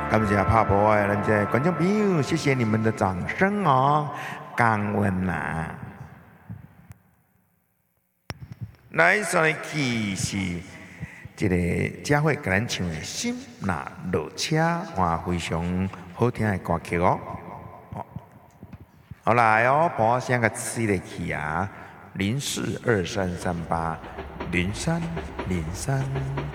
感谢拍波的咱这观众朋友，谢谢你们的掌声哦，感恩呐。来，上来起是这个佳慧给咱唱的《心若落车》，哇，非常好听的歌曲哦。好来哦，帮我先个试个起啊，0423380303。